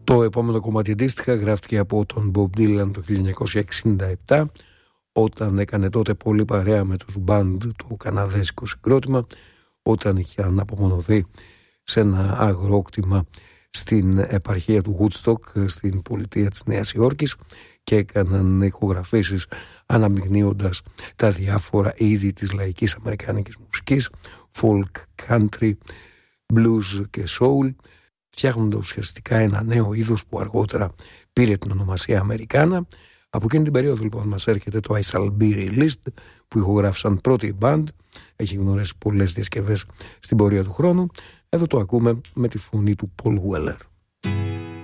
Το επόμενο κομμάτι αντίστοιχα γράφτηκε από τον Bob Dylan το 1967, όταν έκανε τότε πολύ παρέα με τους band του καναδέζικου συγκρότημα, όταν είχε απομονωθεί σε ένα αγρόκτημα στην επαρχία του Woodstock στην πολιτεία της Νέας Υόρκης και έκαναν ηχογραφήσεις αναμειγνύοντας τα διάφορα είδη της λαϊκής αμερικάνικης μουσικής, folk, country, blues και soul, φτιάχνοντας ουσιαστικά ένα νέο είδος που αργότερα πήρε την ονομασία Αμερικάνα. Από εκείνη την περίοδο λοιπόν μας έρχεται το I Shall Be Released, που ηχογράφησαν πρώτη η band, έχει γνωρίσει πολλές διασκευές στην πορεία του χρόνου. Εδώ το ακούμε με τη φωνή του Paul Weller.